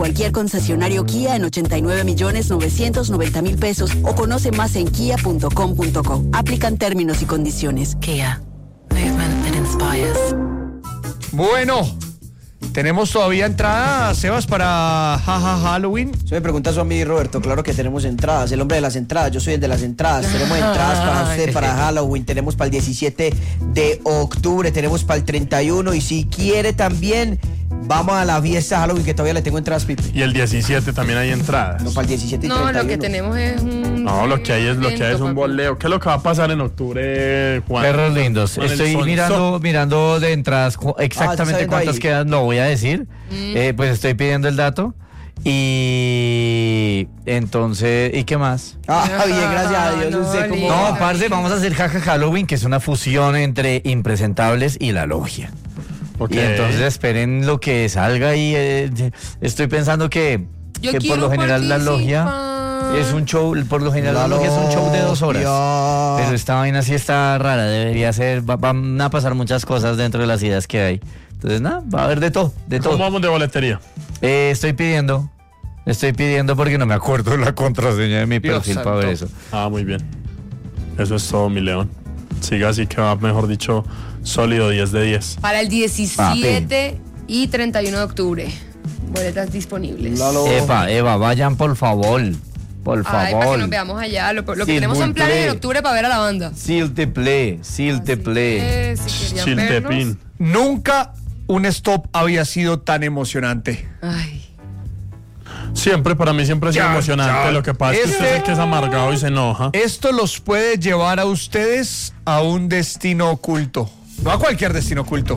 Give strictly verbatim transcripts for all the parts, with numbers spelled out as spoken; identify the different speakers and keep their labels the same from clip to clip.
Speaker 1: cualquier concesionario Kia en ochenta y nueve millones novecientos noventa mil pesos o conoce más en kia punto com punto co. Aplican términos y condiciones.
Speaker 2: Kia. Movement that inspires.
Speaker 3: Bueno, ¿tenemos todavía entradas, Sebas, para Jaja Halloween?
Speaker 4: Se me pregunta eso a mí, Roberto. Claro que tenemos entradas. El hombre de las entradas. Yo soy el de las entradas. Tenemos entradas para usted, para Halloween. Tenemos para el diecisiete de octubre. Tenemos para el treinta y uno. Y si quiere también, vamos a la fiesta Halloween, que todavía le tengo entradas, Pipe.
Speaker 5: Y el diecisiete también hay entradas.
Speaker 4: No, para el diecisiete y
Speaker 6: No,
Speaker 4: treinta y uno.
Speaker 6: lo que tenemos es un...
Speaker 5: No, lo que hay es, lo que hay es un boleo. ¿Qué es lo que va a pasar en octubre, Juan?
Speaker 7: Perros lindos.
Speaker 5: Con el
Speaker 7: Estoy
Speaker 5: son-
Speaker 7: mirando,
Speaker 5: son-
Speaker 7: mirando de entradas cu- exactamente
Speaker 4: viendo
Speaker 7: cuántas
Speaker 4: ahí.
Speaker 7: quedan, lo voy a decir.
Speaker 6: Mm.
Speaker 7: Eh, pues estoy pidiendo el dato. Y entonces, ¿y qué más?
Speaker 4: Ah, bien, gracias a Dios.
Speaker 6: No,
Speaker 4: No, sé cómo.
Speaker 6: lindo.
Speaker 7: No, parce, vamos a hacer Jaja Halloween, que es una fusión entre Impresentables y La Logia.
Speaker 5: Ok.
Speaker 7: Y entonces esperen lo que salga y eh, estoy pensando que,
Speaker 6: Yo
Speaker 7: que por
Speaker 6: quiero
Speaker 7: lo general La Logia
Speaker 6: participar.
Speaker 7: es un show, por lo general La Logia es un show de dos horas.
Speaker 4: Logia.
Speaker 7: Pero esta vaina sí está rara, debería ser, va- van a pasar muchas cosas dentro de las ideas que hay. Entonces, nada, va a haber de todo, de
Speaker 5: ¿Cómo
Speaker 7: todo.
Speaker 5: vamos de boletería?
Speaker 7: Eh, estoy pidiendo, estoy pidiendo porque no me acuerdo la contraseña de mi
Speaker 3: Dios
Speaker 7: perfil para ver eso.
Speaker 3: santo.
Speaker 5: Ah, muy bien. Eso es todo, mi león. Siga así que va, mejor dicho, sólido diez de diez.
Speaker 6: Para el diecisiete y treinta y uno de octubre. Boletas disponibles.
Speaker 4: Lalo.
Speaker 7: Eva, Eva, vayan por favor, por
Speaker 6: Ay, para que
Speaker 7: favor.
Speaker 6: nos veamos allá. Lo, lo que
Speaker 7: Sí,
Speaker 6: tenemos son
Speaker 7: muy
Speaker 6: planes
Speaker 7: play.
Speaker 6: en octubre para ver a la banda.
Speaker 7: Sil te play, sil te play.
Speaker 6: Eh, si querían vernos.
Speaker 5: Chiltepín.
Speaker 3: Nunca un stop había sido tan emocionante.
Speaker 6: Ay.
Speaker 5: Siempre, para mí siempre ha sido
Speaker 3: Ya,
Speaker 5: emocionante.
Speaker 3: ya.
Speaker 5: Lo que pasa es que
Speaker 3: Este-
Speaker 5: usted es que es amargado y se enoja.
Speaker 3: Esto los puede llevar a ustedes a un destino oculto. No a cualquier destino oculto.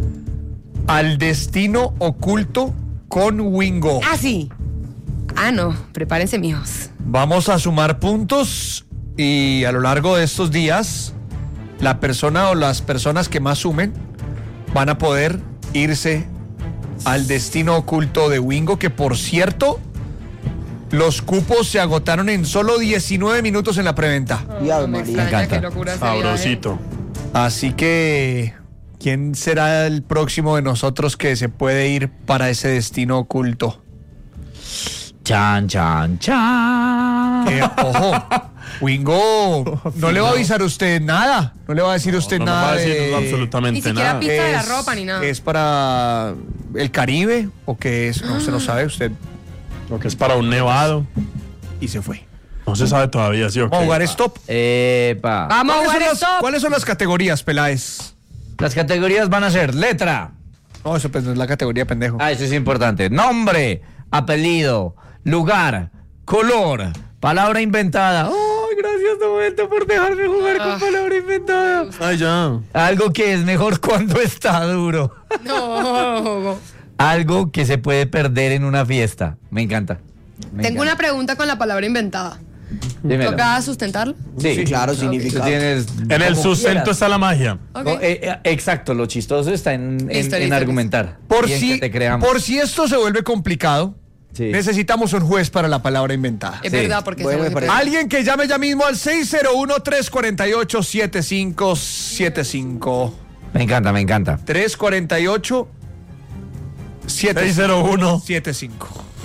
Speaker 3: Al destino oculto con Wingo.
Speaker 6: Ah, sí. Ah, no. Prepárense, mijos.
Speaker 3: Vamos a sumar puntos y a lo largo de estos días, la persona o las personas que más sumen van a poder irse al destino oculto de Wingo, que por cierto, los cupos se agotaron en solo diecinueve minutos en la preventa.
Speaker 4: Ya,
Speaker 6: No me
Speaker 4: María.
Speaker 6: extraña,
Speaker 7: encanta.
Speaker 6: qué locura ese viaje.
Speaker 5: Sabrosito.
Speaker 3: Así que, ¿quién será el próximo de nosotros que se puede ir para ese destino oculto?
Speaker 7: Chan, chan, chan.
Speaker 3: Eh, ojo, Wingo no le va a avisar a usted nada. No le va a decir a usted
Speaker 5: No nos
Speaker 3: nada.
Speaker 5: va a decir
Speaker 3: de-
Speaker 5: absolutamente
Speaker 6: Ni siquiera
Speaker 5: nada.
Speaker 6: pista de la ropa ni nada.
Speaker 3: ¿Es para el Caribe o qué es? No se lo sabe usted.
Speaker 5: Lo que es para un nevado.
Speaker 3: Y se fue.
Speaker 5: No se sabe todavía, ¿sí o qué?
Speaker 3: Vamos a jugar stop.
Speaker 7: Epa.
Speaker 6: Vamos a
Speaker 3: ¿Cuáles son,
Speaker 6: jugar
Speaker 3: las,
Speaker 6: esto.
Speaker 3: ¿Cuáles son las categorías, Peláez?
Speaker 7: Las categorías van a ser letra.
Speaker 3: No, eso pues no es la categoría, pendejo.
Speaker 7: Ah, eso es importante. Nombre, apellido, lugar, color, palabra inventada. ¡Ay, gracias, Novelto, por dejarme jugar con
Speaker 6: Ah.
Speaker 7: palabra inventada!
Speaker 5: Ay, ya.
Speaker 7: Algo que es mejor cuando está duro.
Speaker 6: No.
Speaker 7: Algo que se puede perder en una fiesta. Me encanta. Me
Speaker 6: Tengo una
Speaker 7: encanta.
Speaker 6: pregunta con la palabra inventada.
Speaker 7: Dímelo.
Speaker 6: ¿Toca sustentarla?
Speaker 4: Sí, claro,
Speaker 7: Tú
Speaker 4: significado.
Speaker 7: tienes
Speaker 5: En el
Speaker 7: como
Speaker 5: sustento
Speaker 7: quieras.
Speaker 5: está la magia.
Speaker 6: Ok.
Speaker 7: No, eh, eh, exacto, lo chistoso está en, en-
Speaker 6: Listo,
Speaker 7: en
Speaker 6: listo,
Speaker 7: argumentar.
Speaker 3: Por
Speaker 7: y en
Speaker 3: si,
Speaker 7: que te creamos.
Speaker 3: por si esto se vuelve complicado,
Speaker 7: Sí.
Speaker 3: necesitamos un juez para la palabra inventada.
Speaker 6: Es
Speaker 7: Sí.
Speaker 6: verdad, porque
Speaker 4: Bueno,
Speaker 6: se
Speaker 4: me
Speaker 6: nos
Speaker 4: parece.
Speaker 6: impone.
Speaker 3: Alguien que llame ya mismo al seis cero uno, tres cuatro ocho, siete cinco siete cinco.
Speaker 7: Me encanta, me encanta.
Speaker 3: tres cuatro ocho, siete
Speaker 5: seis cero uno,
Speaker 3: cinco.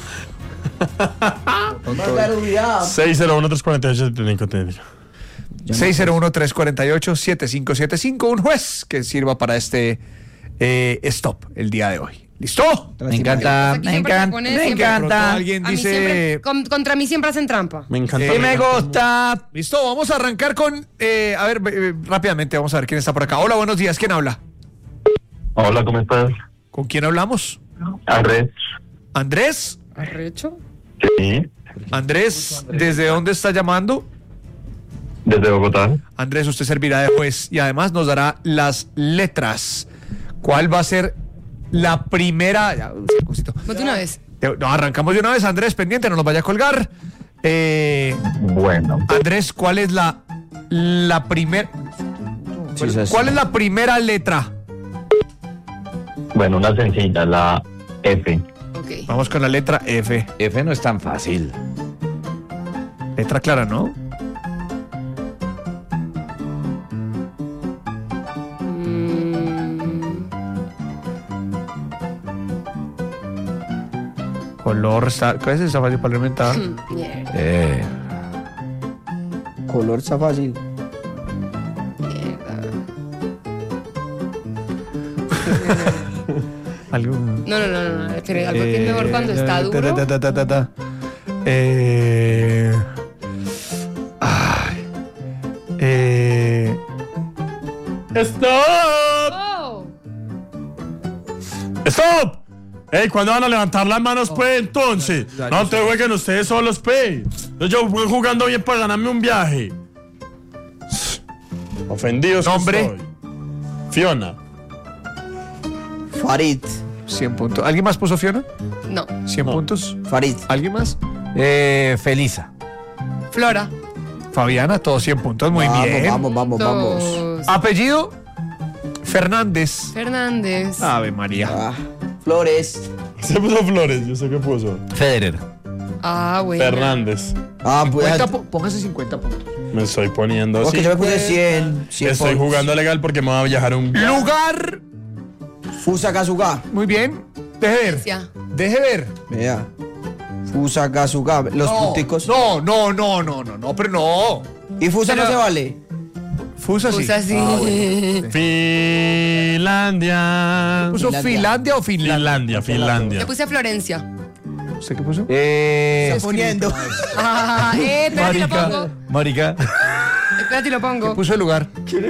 Speaker 5: seis cero uno, tres cuatro ocho, siete cinco
Speaker 3: seis cero uno, tres cuatro ocho, siete cinco siete cinco. Un juez que sirva para este eh, stop el día de hoy. ¿Listo?
Speaker 7: Me encanta,
Speaker 6: Aquí
Speaker 7: me
Speaker 6: siempre se
Speaker 7: encanta,
Speaker 6: pone
Speaker 7: me
Speaker 6: siempre-
Speaker 7: encanta.
Speaker 3: Alguien
Speaker 6: A mí
Speaker 3: dice...
Speaker 6: siempre- con- contra mí siempre hacen trampa.
Speaker 5: Me encanta.
Speaker 7: Sí me gusta.
Speaker 3: Listo, vamos a arrancar con... eh, a ver, eh, rápidamente, vamos a ver quién está por acá. Hola, buenos días. ¿Quién habla?
Speaker 8: Hola, ¿cómo estás?
Speaker 3: ¿Con quién hablamos?
Speaker 8: Andrés.
Speaker 3: ¿Andrés?
Speaker 6: ¿Arrecho?
Speaker 8: Sí,
Speaker 3: Andrés, ¿desde dónde está llamando?
Speaker 8: desde Bogotá.
Speaker 3: Andrés, usted servirá de juez y además nos dará las letras. ¿Cuál va a ser la primera? Ya, un segundito.
Speaker 6: Vete una vez.
Speaker 3: Te- No, arrancamos de una vez, Andrés, pendiente, no nos vaya a colgar. Eh,
Speaker 8: Bueno,
Speaker 3: Andrés, ¿cuál es la la primera?
Speaker 7: Sí, sí, sí.
Speaker 3: ¿Cuál es la primera letra?
Speaker 8: bueno, una sencilla, la F.
Speaker 6: Ok.
Speaker 3: Vamos con la letra F.
Speaker 7: F no es tan fácil.
Speaker 3: Letra clara, ¿no? Color está. ¿Cuál es esa fácil palabra inventada?
Speaker 6: Mierda,
Speaker 7: Eh,
Speaker 4: Color está fácil.
Speaker 6: mierda.
Speaker 3: Algo.
Speaker 6: No, no, no, no, no. Espere, algo que es mejor cuando está
Speaker 3: Eh,
Speaker 6: duro.
Speaker 3: ta, ta, ta, ta, ta. Eh. Ay. Eh.
Speaker 5: ¡Stop!
Speaker 6: Oh.
Speaker 5: ¡Stop! Ey, ¿cuándo van a levantar las manos, pues, entonces?
Speaker 3: ya,
Speaker 5: No,
Speaker 3: ya,
Speaker 5: te jueguen ustedes solos, pues. Yo voy jugando bien para ganarme un viaje. Ofendidos que
Speaker 3: Nombre.
Speaker 5: estoy. Fiona.
Speaker 4: Farid.
Speaker 3: cien puntos. ¿Alguien más puso Fiona?
Speaker 6: No.
Speaker 3: cien
Speaker 5: No.
Speaker 3: puntos.
Speaker 4: Farid.
Speaker 3: ¿Alguien más?
Speaker 7: eh, Felisa.
Speaker 6: Flora.
Speaker 3: Fabiana, todos cien puntos. Muy
Speaker 4: vamos,
Speaker 3: bien.
Speaker 4: Vamos, vamos, vamos.
Speaker 6: Dos.
Speaker 3: Apellido Fernández.
Speaker 6: Fernández.
Speaker 3: Ave María.
Speaker 4: Ah, Flores.
Speaker 5: Se puso Flores, yo sé que puso.
Speaker 7: Federer.
Speaker 6: Ah, bueno.
Speaker 5: Fernández.
Speaker 4: Ah, pues.
Speaker 3: cincuenta pu- póngase cincuenta puntos.
Speaker 5: Me estoy poniendo
Speaker 4: Porque
Speaker 5: así.
Speaker 4: yo me puse cien. cien
Speaker 5: Estoy
Speaker 4: puntos.
Speaker 5: jugando legal porque me voy a viajar a un viaje.
Speaker 3: Lugar.
Speaker 4: Fusagasugá.
Speaker 3: Muy bien. Deje ver.
Speaker 6: Valencia.
Speaker 3: Deje ver.
Speaker 4: Vea. Fusagasugá. Los
Speaker 3: No,
Speaker 4: punticos.
Speaker 3: No, no, no, no, no, no, pero no.
Speaker 4: Y Fusa
Speaker 6: Pero-
Speaker 4: no se vale.
Speaker 3: Fusa sí.
Speaker 6: Usa así.
Speaker 5: Finlandia.
Speaker 3: ¿Puso
Speaker 4: Finlandia.
Speaker 3: Finlandia o Finlandia?
Speaker 5: Finlandia, Finlandia.
Speaker 6: Yo puse Florencia.
Speaker 3: ¿Usted qué puso?
Speaker 7: Eh,
Speaker 4: Está poniendo.
Speaker 6: Ah, eh, espérate, lo
Speaker 7: marica.
Speaker 6: pongo.
Speaker 7: Marica.
Speaker 6: Espérate, lo pongo.
Speaker 3: Puso el lugar.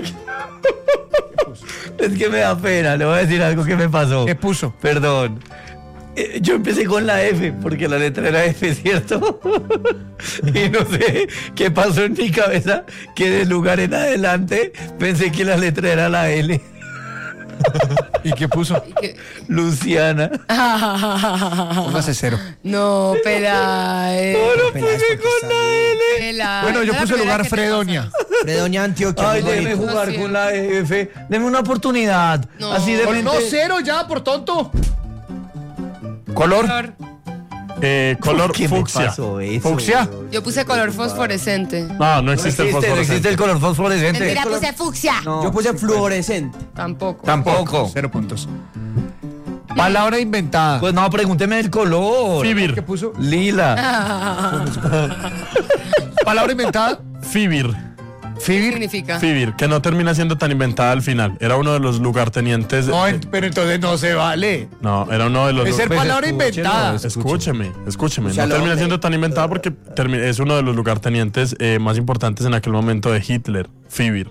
Speaker 7: Es que me da pena, le voy a decir algo que me pasó.
Speaker 3: ¿Qué puso?
Speaker 7: Perdón. Eh, Yo empecé con la F, porque la letra era F, ¿cierto? Y no sé qué pasó en mi cabeza, que del lugar en adelante pensé que la letra era la L.
Speaker 3: ¿Y qué puso?
Speaker 6: Y que-
Speaker 7: Luciana.
Speaker 3: Póngase cero.
Speaker 6: No, pela. eh,
Speaker 7: No
Speaker 4: Pelada,
Speaker 7: puse
Speaker 4: porque
Speaker 7: con
Speaker 4: está
Speaker 7: la
Speaker 4: bien.
Speaker 7: L.
Speaker 6: pela.
Speaker 3: Bueno, yo
Speaker 6: Es la
Speaker 3: puse el
Speaker 6: primera
Speaker 3: lugar
Speaker 6: que te
Speaker 3: Fredonia.
Speaker 6: pasa.
Speaker 4: Fredonia, Antioquia.
Speaker 7: Ay,
Speaker 4: muy
Speaker 7: déjeme
Speaker 4: bonito.
Speaker 7: jugar
Speaker 6: Lo
Speaker 7: con la F. Deme una oportunidad.
Speaker 6: No.
Speaker 7: Así de
Speaker 3: Con- No,
Speaker 7: repente-
Speaker 3: cero ya, por tonto. Color.
Speaker 6: Color.
Speaker 5: Eh, color
Speaker 7: ¿Qué me
Speaker 5: fucsia.
Speaker 7: pasó eso?
Speaker 3: Fucsia.
Speaker 6: Yo puse color fosforescente.
Speaker 5: No, no existe el
Speaker 7: No existe, no
Speaker 5: fosforescente.
Speaker 7: existe el color fosforescente.
Speaker 6: Mentira, puse fucsia.
Speaker 7: No.
Speaker 4: Yo puse fluorescente.
Speaker 6: Tampoco.
Speaker 7: Tampoco.
Speaker 3: Cero puntos. Palabra inventada.
Speaker 7: Pues no, pregúnteme el color.
Speaker 3: ¿Qué
Speaker 5: Fibir.
Speaker 3: puso?
Speaker 7: Lila.
Speaker 3: Palabra inventada.
Speaker 5: Fibir.
Speaker 6: ¿Qué
Speaker 3: Fibir.
Speaker 6: significa?
Speaker 5: Fibir, que no termina siendo tan inventada al final. Era uno de los lugartenientes.
Speaker 3: No, en- pero entonces no se vale.
Speaker 5: No, era uno de los.
Speaker 3: Es ser
Speaker 7: Pues
Speaker 3: palabra
Speaker 7: escúchelo,
Speaker 3: inventada.
Speaker 7: es-
Speaker 5: Escúcheme, escúcheme.
Speaker 4: O sea,
Speaker 5: no
Speaker 4: lo-
Speaker 5: termina siendo tan inventada porque termi- es uno de los lugartenientes eh, más importantes en aquel momento de Hitler. Fibir.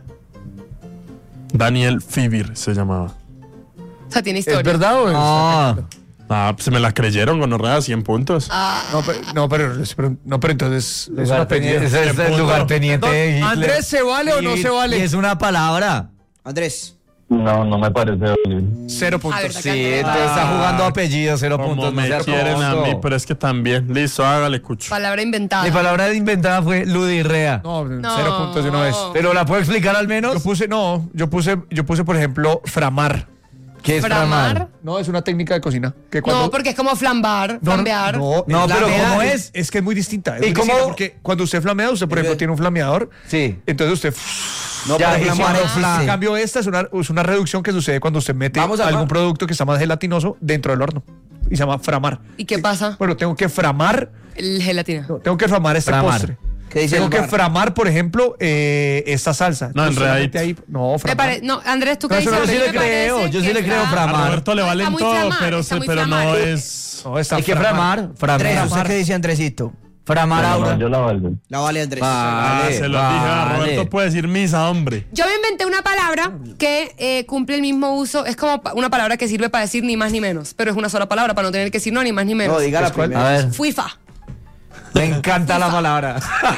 Speaker 5: Daniel Fibir se llamaba.
Speaker 6: O sea, tiene
Speaker 3: ¿Es
Speaker 6: historia.
Speaker 3: verdad o es?
Speaker 7: Ah.
Speaker 5: Ah, pues se me la creyeron, gonorrea, cien puntos.
Speaker 3: No, pero, no, pero, pero- no, pero entonces es un apellido.
Speaker 7: Ese es el lugarteniente de Hitler.
Speaker 3: Andrés, ¿se vale o no
Speaker 7: Y-
Speaker 3: se vale?
Speaker 7: Y es una palabra.
Speaker 4: Andrés.
Speaker 8: No, no me parece válido.
Speaker 3: Cero
Speaker 6: A
Speaker 3: puntos.
Speaker 6: ver,
Speaker 7: Sí, entonces está jugando apellidos, cero
Speaker 5: Como
Speaker 7: puntos. No
Speaker 5: me
Speaker 7: sea
Speaker 5: quieren a
Speaker 7: tonto.
Speaker 5: mí, pero es que también. Listo, hágale, cucho.
Speaker 6: Palabra inventada.
Speaker 7: Mi palabra inventada fue ludirrea.
Speaker 3: No,
Speaker 6: No.
Speaker 3: cero puntos de una vez.
Speaker 7: Pero la puedo explicar al menos.
Speaker 3: Yo puse, no, yo puse, yo puse, por ejemplo, framar.
Speaker 7: ¿Qué es
Speaker 6: Framar.
Speaker 7: framar?
Speaker 3: No, es una técnica de cocina. Que cuando,
Speaker 6: No, porque es como flambar, flambear.
Speaker 3: No,
Speaker 7: No, pero
Speaker 3: flamear
Speaker 7: ¿cómo
Speaker 3: es?
Speaker 7: es?
Speaker 3: Es que es muy distinta. Es
Speaker 7: ¿Y
Speaker 3: muy
Speaker 7: cómo?
Speaker 3: distinta porque cuando usted flamea, usted, por ejemplo, tiene un flameador.
Speaker 7: Sí.
Speaker 3: Entonces usted.
Speaker 4: No,
Speaker 7: Ya,
Speaker 4: pero
Speaker 7: y
Speaker 4: flamar
Speaker 7: cuando
Speaker 4: existe.
Speaker 3: En cambio, esta es una, es una reducción que sucede cuando usted mete
Speaker 4: Vamos a-
Speaker 3: algún producto que está más gelatinoso dentro del horno. Y se llama framar.
Speaker 6: ¿Y qué pasa?
Speaker 3: Bueno, tengo que framar.
Speaker 6: El gelatina.
Speaker 3: no, tengo que framar este
Speaker 7: Framar.
Speaker 3: postre.
Speaker 4: ¿Qué dice
Speaker 3: Tengo
Speaker 4: el
Speaker 3: que
Speaker 4: bar?
Speaker 3: framar, por ejemplo, eh, esta salsa.
Speaker 5: No,
Speaker 3: Entonces,
Speaker 5: enredadito.
Speaker 3: solamente ahí- No,
Speaker 6: Me
Speaker 3: framar.
Speaker 6: pare- No, Andrés, ¿tú qué
Speaker 3: No,
Speaker 6: dices?
Speaker 3: eso
Speaker 7: Yo
Speaker 3: no
Speaker 7: sí
Speaker 6: A mí
Speaker 7: le
Speaker 6: me
Speaker 7: creo,
Speaker 6: parece
Speaker 7: yo sí
Speaker 6: que
Speaker 7: le creo
Speaker 6: está-
Speaker 5: A
Speaker 7: framar.
Speaker 5: Roberto le
Speaker 6: Está
Speaker 5: valen
Speaker 6: muy
Speaker 5: todo,
Speaker 6: flamar,
Speaker 5: pero,
Speaker 6: está
Speaker 5: se-
Speaker 6: muy
Speaker 5: pero no
Speaker 6: flamar.
Speaker 5: es.
Speaker 3: No, está
Speaker 7: Hay que framar.
Speaker 4: Andrés,
Speaker 7: Framar.
Speaker 4: ¿usted qué dice Andresito?
Speaker 7: Framar
Speaker 8: No,
Speaker 7: ahora.
Speaker 8: no, yo la valgo.
Speaker 4: La vale Andrés.
Speaker 5: Ah,
Speaker 7: Vale,
Speaker 5: se lo dije a
Speaker 7: vale.
Speaker 5: Roberto, puede decir misa, hombre.
Speaker 6: Yo me inventé una palabra que eh, cumple el mismo uso. Es como pa- una palabra que sirve para decir ni más ni menos. Pero es una sola palabra para no tener que decir no, ni más ni menos.
Speaker 4: No, diga la
Speaker 3: ¿Cuál?
Speaker 4: primera.
Speaker 7: A ver,
Speaker 6: Fuifa.
Speaker 7: me encanta la palabra.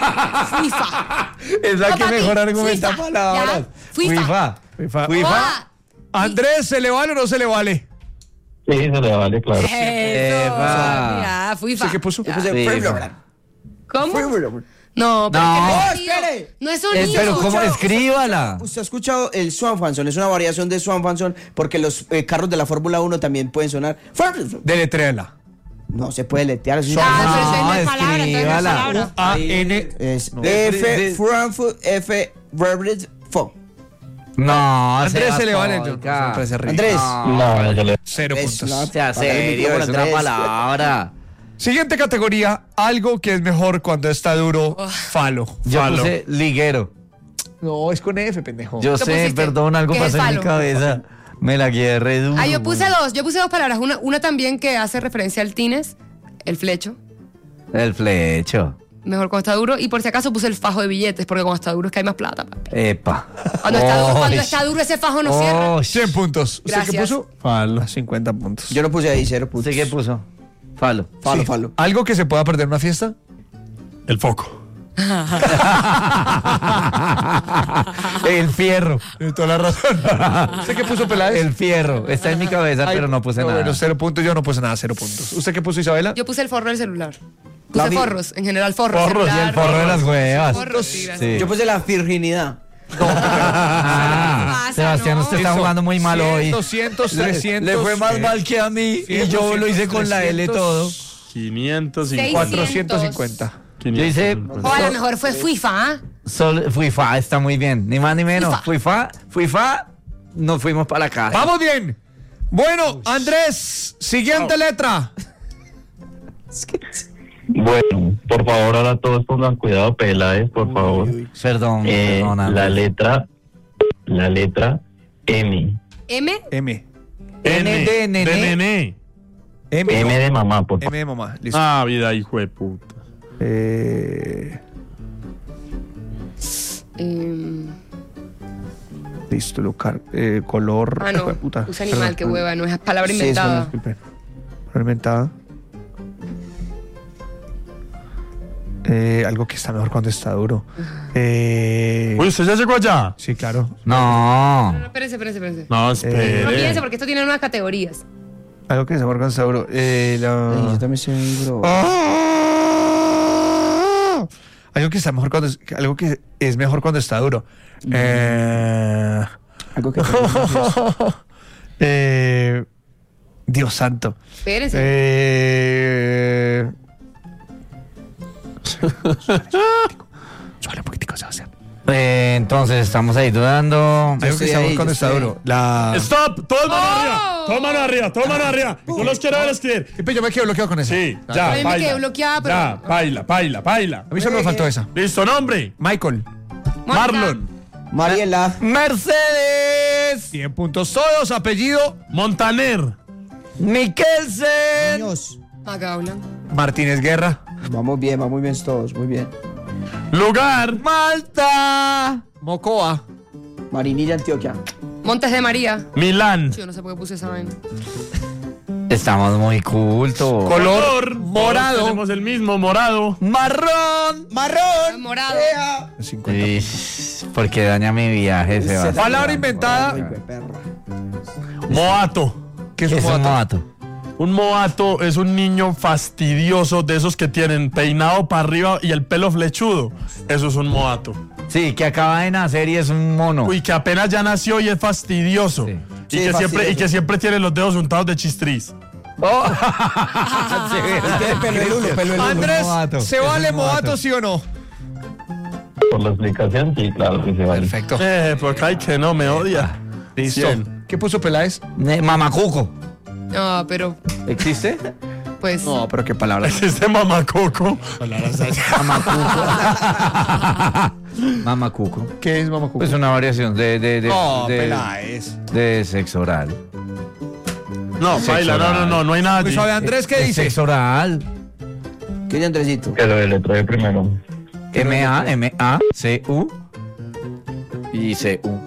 Speaker 6: Fuifa.
Speaker 7: Es la
Speaker 6: No,
Speaker 7: que
Speaker 6: papi,
Speaker 7: mejor argumenta
Speaker 6: Fuifa,
Speaker 7: palabras.
Speaker 6: ya. Fuifa.
Speaker 3: Fuifa.
Speaker 7: Fuifa.
Speaker 6: Oa.
Speaker 3: Andrés, ¿se le vale o no se le vale?
Speaker 8: Sí, se le vale, claro.
Speaker 6: Eso.
Speaker 7: Epa.
Speaker 6: Ya, Fuifa.
Speaker 3: ¿Usted qué puso?
Speaker 6: Ya.
Speaker 4: Puse
Speaker 7: Sí,
Speaker 4: Freeblog.
Speaker 6: ¿Cómo?
Speaker 4: Freeblog.
Speaker 6: No, pero
Speaker 7: No.
Speaker 6: es que
Speaker 4: ¡Oh,
Speaker 6: no es sonido.
Speaker 4: espere!
Speaker 6: No es
Speaker 7: Eh,
Speaker 6: sonido.
Speaker 7: pero ¿cómo?
Speaker 4: Escucha,
Speaker 7: Escríbala.
Speaker 4: ¿Usted ha escuchado el Swanfanson? Es una variación de Swanfanson porque los eh, carros de la Fórmula uno también pueden sonar.
Speaker 3: Deletréala.
Speaker 4: No se puede letear. Es,
Speaker 6: Ah, pero
Speaker 7: No,
Speaker 6: eso no es palabra, entonces no es
Speaker 7: escríbala.
Speaker 6: palabra.
Speaker 3: A N.
Speaker 4: es
Speaker 7: No.
Speaker 4: F,
Speaker 7: De-
Speaker 4: Frankfurt, F, Verbit, Fo.
Speaker 7: No,
Speaker 3: Andrés
Speaker 7: sea
Speaker 3: se le vale.
Speaker 7: tonca.
Speaker 3: Siempre se ríe.
Speaker 4: Andrés.
Speaker 8: No, se le
Speaker 3: Cero
Speaker 4: Es
Speaker 3: puntos.
Speaker 4: la-
Speaker 7: Sea
Speaker 4: Págale el
Speaker 7: serio,
Speaker 4: micrófono,
Speaker 7: es una
Speaker 4: Andrés.
Speaker 7: palabra.
Speaker 3: Siguiente categoría, algo que es mejor cuando está duro, falo.
Speaker 7: Yo
Speaker 5: Falo.
Speaker 7: puse liguero.
Speaker 3: No, es con F, pendejo.
Speaker 7: Yo
Speaker 6: ¿Qué
Speaker 7: sé,
Speaker 6: pusiste?
Speaker 7: perdón, algo
Speaker 6: ¿Qué es
Speaker 7: pasó en mi
Speaker 6: falo?
Speaker 7: cabeza. Me la guié re duro.
Speaker 6: Ah, yo puse
Speaker 7: güey.
Speaker 6: dos, yo puse dos palabras. Una, una también que hace referencia al tines, el flecho.
Speaker 7: El flecho.
Speaker 6: Mejor cuando está duro. Y por si acaso puse el fajo de billetes, porque cuando está duro es que hay más plata, papi.
Speaker 7: Epa.
Speaker 6: Cuando está duro, cuando
Speaker 7: Oy.
Speaker 6: está duro ese fajo no cierra.
Speaker 7: Oy.
Speaker 3: cien puntos. ¿Usted qué
Speaker 6: Gracias.
Speaker 3: puso?
Speaker 5: Falo.
Speaker 3: cincuenta puntos.
Speaker 4: Yo no puse ahí, cero puntos.
Speaker 7: ¿Usted qué puso? Falo.
Speaker 4: Falo,
Speaker 3: Sí.
Speaker 4: falo.
Speaker 3: ¿Algo que se pueda perder en una fiesta?
Speaker 5: El foco.
Speaker 7: El fierro.
Speaker 3: Tienes toda la razón. ¿Usted qué puso, Peláez?
Speaker 7: El fierro. Está en mi cabeza,
Speaker 3: Ay,
Speaker 7: pero no puse nada.
Speaker 3: Bueno, cero puntos. Yo no puse nada, cero puntos. ¿Usted qué puso, Isabela?
Speaker 6: Yo puse el forro del celular.
Speaker 4: La
Speaker 6: Puse
Speaker 4: vi-
Speaker 6: forros, en general forros.
Speaker 5: Forros, y
Speaker 6: celular,
Speaker 7: el forro de las huevas.
Speaker 6: Forros, sí, gracias.
Speaker 7: Sí.
Speaker 4: Yo puse la virginidad.
Speaker 7: Ah,
Speaker 6: pasa,
Speaker 7: Sebastián,
Speaker 6: no?
Speaker 7: usted está
Speaker 3: Eso.
Speaker 7: jugando muy mal hoy.
Speaker 3: doscientos,
Speaker 7: Le-
Speaker 3: trescientos.
Speaker 7: Le fue más mal que a mí y yo lo hice con la L todo.
Speaker 5: quinientos
Speaker 6: Seis.
Speaker 5: cincuenta.
Speaker 3: cuatrocientos cincuenta.
Speaker 7: Yo hice
Speaker 6: O a lo mejor fue FIFA, ¿ah?
Speaker 7: sol, Fuifa, está muy bien, ni más ni menos.
Speaker 6: Fuifa.
Speaker 7: Fuifa, Fuifa, nos fuimos para la casa.
Speaker 3: Vamos bien. Bueno, Andrés, siguiente letra.
Speaker 8: Bueno, por favor, ahora todos pongan cuidado, Peláez, por favor.
Speaker 7: Perdón,
Speaker 8: Eh,
Speaker 7: perdona.
Speaker 8: la letra, la letra M.
Speaker 6: M.
Speaker 3: M.
Speaker 7: N de nene.
Speaker 5: De nene.
Speaker 3: M.
Speaker 8: M de mamá, por favor.
Speaker 3: M de mamá. Listo.
Speaker 5: Ah, vida, hijo de puta.
Speaker 3: Eh,
Speaker 6: Em,
Speaker 3: listo, lugar. Eh, color.
Speaker 6: ah, no.
Speaker 3: Hijo de puta.
Speaker 6: Puse animal,
Speaker 3: Perdón.
Speaker 6: qué hueva, no es palabra
Speaker 4: Sí,
Speaker 6: inventada.
Speaker 3: Disculpe. Palabra inventada. Eh, algo que está mejor cuando está duro. Eh,
Speaker 5: Uy, ¿usted ya llegó allá?
Speaker 3: sí, claro.
Speaker 7: No.
Speaker 6: No, no, espérense, espérense, espérense.
Speaker 5: No,
Speaker 6: No
Speaker 5: espere.
Speaker 6: piense porque esto tiene unas categorías.
Speaker 3: Algo que está mejor cuando está duro. Eh, la-
Speaker 4: Ey, yo también soy bro.
Speaker 3: ¡Ah! Algo que está mejor cuando es, algo que es mejor cuando está duro. Eh,
Speaker 4: Algo que
Speaker 3: eh, Dios santo.
Speaker 6: Espérense.
Speaker 3: Eh, Suave un poquitico, Sebastián.
Speaker 7: Eh, entonces estamos ahí dudando.
Speaker 3: Algo que
Speaker 4: estoy
Speaker 3: está
Speaker 4: ahí,
Speaker 3: mejor cuando
Speaker 4: yo
Speaker 3: está
Speaker 4: estoy
Speaker 3: duro. La...
Speaker 5: ¡Stop! ¡Todos mano
Speaker 6: ¡Oh!
Speaker 5: arriba! ¡Todo mano arriba! ¡Todo mano arriba! No los quiero ver escribir.
Speaker 3: Pipe, yo me quedo bloqueado con eso.
Speaker 5: Sí,
Speaker 6: A
Speaker 5: ya,
Speaker 6: mí me
Speaker 5: baila.
Speaker 6: quedé bloqueada, pero-
Speaker 5: Ya, baila, baila, baila.
Speaker 3: A mí solo me faltó esa.
Speaker 5: Listo, nombre.
Speaker 3: Michael.
Speaker 6: Mónica.
Speaker 5: Marlon.
Speaker 4: Mariela.
Speaker 7: Mercedes.
Speaker 3: cien puntos todos. Apellido.
Speaker 5: Montaner.
Speaker 7: Mikkelsen.
Speaker 4: Niños.
Speaker 6: Magaula.
Speaker 3: Martínez Guerra.
Speaker 4: Vamos bien, vamos bien todos, muy bien.
Speaker 5: Lugar.
Speaker 7: Malta.
Speaker 3: Mocoa.
Speaker 4: Marinilla, Antioquia.
Speaker 6: Montes de María.
Speaker 5: Milán.
Speaker 6: Yo no sé por qué puse esa vaina.
Speaker 7: Estamos muy cultos.
Speaker 3: Color
Speaker 5: Todos
Speaker 3: morado.
Speaker 5: Tenemos el mismo, morado.
Speaker 7: Marrón.
Speaker 4: Marrón.
Speaker 6: Morado.
Speaker 3: cincuenta.
Speaker 7: Ish, porque daña mi viaje, Sebastián.
Speaker 3: Palabra inventada.
Speaker 4: Ay, qué perra.
Speaker 5: Moato.
Speaker 3: ¿Qué es
Speaker 7: Es
Speaker 3: un
Speaker 7: un
Speaker 3: moato?
Speaker 7: moato.
Speaker 5: Un moato es un niño fastidioso de esos que tienen peinado para arriba y el pelo flechudo. Eso es un moato.
Speaker 7: Sí, que acaba de nacer y es un mono.
Speaker 5: Uy, que apenas ya nació y es fastidioso.
Speaker 7: Sí.
Speaker 5: Y,
Speaker 4: Sí,
Speaker 5: que siempre,
Speaker 4: fastidioso.
Speaker 5: y que siempre tiene los dedos untados de chistriz.
Speaker 7: Oh.
Speaker 4: Tiene pelo de lulo, pelo de lulo.
Speaker 3: Andrés,
Speaker 7: moato.
Speaker 3: ¿se
Speaker 7: Es
Speaker 3: vale
Speaker 7: un moato.
Speaker 3: moato, sí o no?
Speaker 8: Por la explicación, sí, claro que se vale.
Speaker 3: Perfecto.
Speaker 5: Eh, porque hay que no me odia.
Speaker 3: Listo.
Speaker 5: cien.
Speaker 3: ¿Qué puso Peláez?
Speaker 7: Ne- Mamacuco.
Speaker 6: No, pero
Speaker 7: ¿Existe?
Speaker 6: pues.
Speaker 3: No, pero qué palabra.
Speaker 5: Existe mamacoco.
Speaker 7: Mamacuco.
Speaker 3: ¿Qué es mamacuco?
Speaker 7: Pues una variación de, de, de,
Speaker 3: No,
Speaker 7: de,
Speaker 3: Peláez.
Speaker 7: de sexo oral.
Speaker 5: No,
Speaker 7: Sexo
Speaker 5: baila, no, no,
Speaker 7: oral.
Speaker 5: no, no hay nada
Speaker 3: Pues
Speaker 5: allí.
Speaker 3: suave, Andrés, ¿qué
Speaker 7: De
Speaker 3: dice?
Speaker 7: Sexo oral.
Speaker 4: ¿Qué dice Andresito?
Speaker 8: Que lo deletree primero.
Speaker 7: M A M A C U y C U.